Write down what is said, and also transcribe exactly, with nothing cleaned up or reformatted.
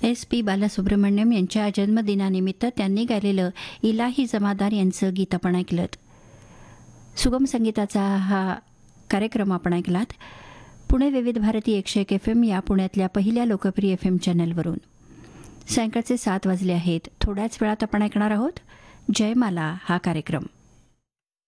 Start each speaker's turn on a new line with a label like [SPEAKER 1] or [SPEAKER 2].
[SPEAKER 1] S P Balasubramaniam यांच्या जन्मदिनानिमित्त त्यांनी गायलेलं इलाही जमादार यांचं गीत आपण ऐकलं. सुगम संगीताचा हा कार्यक्रम आपण ऐकलात पुणे विविध भारती एकशे एक एफ एम या पुण्यातल्या पहिल्या लोकप्रिय एफ एम चॅनलवरून. सायंकाळचे सात वाजले आहेत. थोड्याच वेळात आपण ऐकणार आहोत जयमाला हा कार्यक्रम.